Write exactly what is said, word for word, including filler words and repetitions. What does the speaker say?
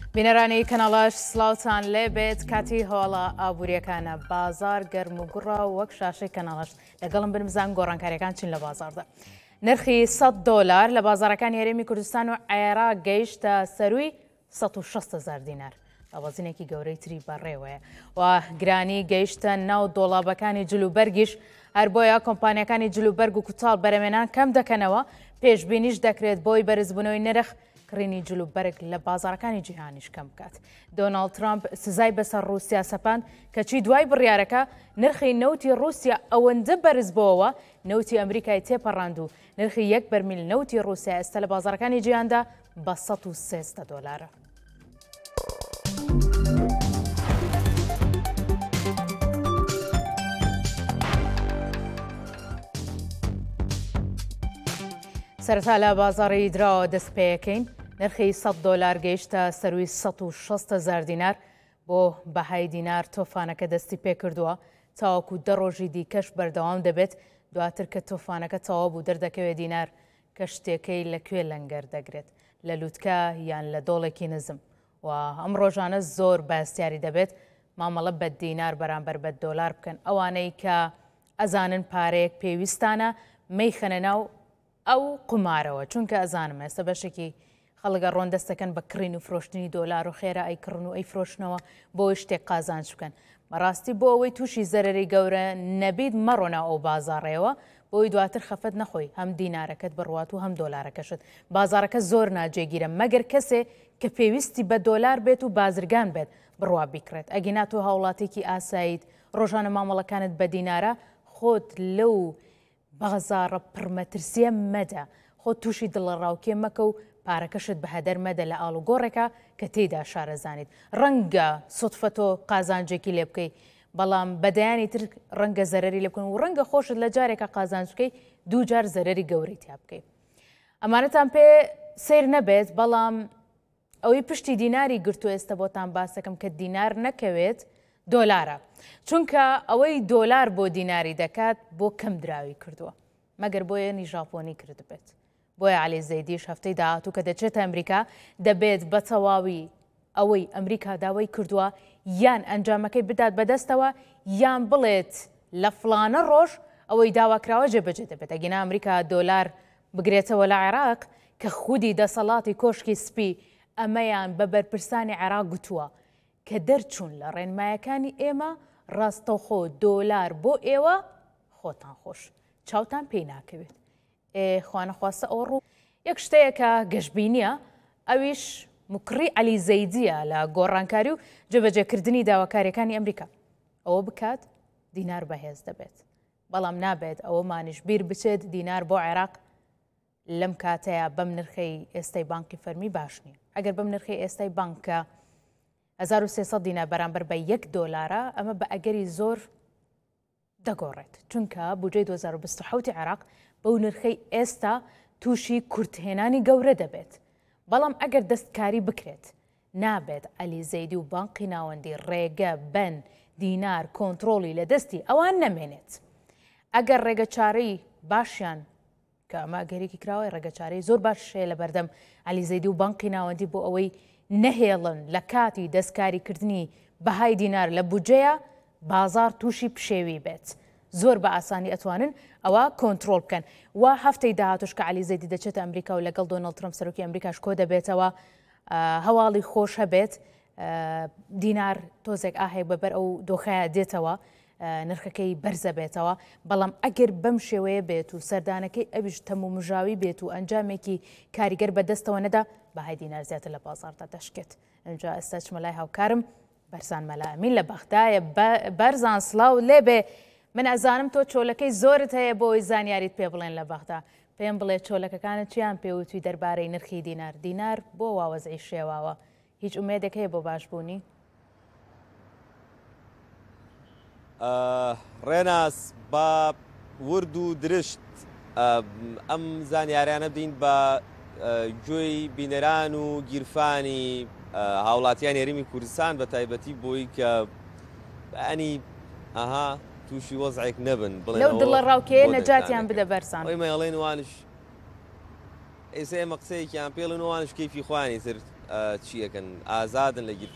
بینەرانی کەناڵەش سلااوان لێبێت کاتی هۆڵە ئابوووریەکانە بازار گەرم و گوڕا وەک شاشەی کەناڵش لەگەڵم بنمزان گۆڕانکاریەکان چین لە بازاردا. نرخی سەد دۆلار لە بازارەکان هێرێمی کوردستان و عێراق گەیشتە سەروی سەد و شەست هەزار دینار. ئەوەزینێکی گەورەی تری بەڕێوەیە و گرانی گەیشتە ناو دۆڵابەکانی جلوبەرگیش هەر بۆیە کۆمپانیەکانی جلوبەرگ و کوتاڵ بەرەمێنان کەم دەکەنەوە پێشبینیش دەکرێت بۆی بەرزبوونەوەی نرخ کڕینی جلوبەرگ لە بازارەکانی جیهانیش کەم بکات. دۆناڵد ترامپ سزای بەسەر رووسیا سەپاند کەچی دوای بڕیارەکە نرخی نەوتی رووسیا ئەوەندە بەرز بۆەوە نەوتی ئەمریکای تێپەڕاند و نرخی یەک بەرمیل نەوتی رووسیا ئێستا لە بازارەکانی جیهاندا بە سەد و سێ دۆلارە. سەرەتا لە بازاڕی دراوە دەست پێیەکەین نرخی سەد دۆلار گەیشتە سەروی سەد و شەست هەزار دینار بۆ بەهای دینار تۆفانەکە دەستی پێ کردووە تاوەکو دە ڕۆژی دیکەش بەردەوام دەبێت دواتر کە تۆفانەکە تەواو بوو دەردەکەوێت دینار کە شتێکەی لەکوێ لەنگەر دەگرێت لە لووتکە یان لە دۆڵێکی نزم و ئەم ڕۆژانە زۆر باستیاری دەبێت مامەڵە بە دینار بەرامبەر بە دۆلار بکەن ئەوانەی کە ئەزانن پارەیەک پێویستانە مەیخەنە ناو ئەو قمارەوە چونکە ئەزانم ئێستا بەشێکی خەڵگە ڕۆن دەستەکەن بە کڕین و فرۆشتنی دۆلار و خێرا ئەی کڕن و ئەی فرۆشنەوە بۆی شتێک قازانج بکەن بەڕاستی بۆ ئەوەی تووشی زەرەری گەورە نەبیت مەڕۆنا ئەو بازاڕێەوە بۆی دواتر خەفەت نەخۆی هەم دینارەکەت بڕوات و هەم دۆلارەکەشت بازارەکە زۆر ناجێگیرە مەگەر کەسێ کە پێویستی بە دۆلار بێت و بازرگان بێت بڕوا بیکرێت ئەگینا تۆ هاوڵاتێکی ئاساییت ڕۆژانە مامەڵەکانت بە دینارە خۆت لەو بازارە پڕمەترسیە مەدە خۆت تووشی دڵەڕاوکێ مەکە و پارەکەشت بە هەدەر مەدە لە ئاڵوگۆڕێکە کە تێیدا شارەزانیت ڕەنگە سوتفەتۆ قازانجێکی لێ بکەی بەڵام بەدەیانی تر ڕەنگە زەرەری لێ بکەن و ڕەنگە خۆشت لە جارێکە قازانج بکەی دوو جار زەرەری گەورەی تیا بکەیت ئەمانەتان پێ سیر نەبێت بەڵام ئەوەی پشتی دیناری گرتو ئێستا بۆتان باسەکەم کە دینار نەکەوێت دۆلارە چونکە ئەوەی دۆلار بۆ دیناری دەکات بۆ کەم دراوی کردووە مەگەر بۆیە نی ژاپۆنی کرد بێت بۆیە عەلی زەیدیش هەفتەی داهاتوو کە دەچێتە ئەمریکا دەبێت بە تەواوی ئەوەی ئەمریکا داوای کردووە یان ئەنجامەکەی بدات بەدەستەوە یان بڵێت لە فڵانە ڕۆژ ئەوەی داواکراوە جێبەجێ دەبێت ئەگەنا ئەمریکا دۆلار بگرێتەوە لە عێراق کە خودی دەسەڵاتی کۆشکی سپی ئەمەیان بە بەرپرسانی عێراق گوتووە کە دەرچوون لە ڕێنمایەکانی ئێمە ڕاستەوخۆ دۆلار بۆ ئێوە خۆتان خۆش چاوتان پێی ناکەوێت خوانەخواستە ئەوە ڕوو یەک شتەیەکە گەشتبینیە ئەویش مکڕی عەلی زەیدیە لە گۆڕانکاری و جێبەجێکردنی داواکاریەکانی ئەمریکا ئەوە بکات دینار بەهێز دەبێت بەڵام نابێت ئەوەمانیش بیر بچێت دینار بۆ عێراق لەم کاتەیە بەم نرخەی ئێستای بانکی فەرمی باش نییە ئەگەر بەم نرخی ئێستای بانکە هەزار و سێسەد دینار بەرامبەر بە یەک دۆلارە ئەمە بە ئەگەری زۆر دەگۆڕێت چونکە بودجەی دوو هەزار و بیست و حەوت عێراق بەو نرخەی ئێستا تووشی کورتهێنانی گەورە دەبێت بەڵام ئەگەر دەستکاری بکرێت نابێت عەلی زەیدی و بانقی ناوەندی ڕێگە بەن دینار کۆنتترۆلی لە دەستی ئەوان نەمێنێت ئەگەر ڕێگە چارەی باشیان کە ئەمە گەرێکی کراوەی ڕێگە چارەی زۆر باششەیە لە بەردەم عەلی زەیدی و بانقی ناوەندی بۆ ئەوەی نەهێڵن لە کاتی دەستکاریکردنی بەهای دینار لە بودجەیە بازار تووشی پشێوی بێت زۆر بە ئاسانی ئەتوانن ئەوە کۆنتترۆل بکەن و هەفتەی داهاتوش کە عەلی زەیدی دەچێتە ئەمریکا و لەگەڵ دۆناڵد ترامپ سەرۆکی ئەمریکاش کۆ دەبێتەوە هەواڵی خۆش هەبێت دینار تۆزێک ئاهەیە بەبەر ئەو دۆخەیە دێتەوە نرخەکەی بەرزە بێتەوە بەڵام ئەگەر بەم شێوەیە بێت و سەردانەکەی ئەویش تەم و مژاوی بێت و ئەنجامێکی کاریگەر بەدەستەوە نەدا بەهای دینار زیاتر لە بازاردا دەشکێت ئەنجا ئێستا چمەلای هاوکارم بەرزان مەلائەمین لە بەختایە بەرزان سڵاو لێبێ من ئەزانم تۆ چۆلەکەی زۆرت هەیە بۆی زانیاریت پێ بڵێن لە بەخدا پێم بڵێ چۆلەکەکانت چیان پێوتوی دەربارەی نرخی دینار دینار بۆ واوەزعی شێواوە هیچ ئومێدێک هەیە بۆ باشبوونی ڕێناس بە ورد و درشت ئەم زانیاریانە بدەین بە گوێی بینەران و گیرفانی هاوڵاتیان هێرمی کوردستان بە تایبەتی بۆی کە ئەنی ئەها تووشی وەزعێک نەبن لەو دڵە ڕاوکێ نەجاتیان بدە بەرسان ئەوی مەڵێن وانش ئێستا ئێمە قسەیەکیان پێڵن وانش کەیفی خوانی تر چیەکەن ئازادن لە گیر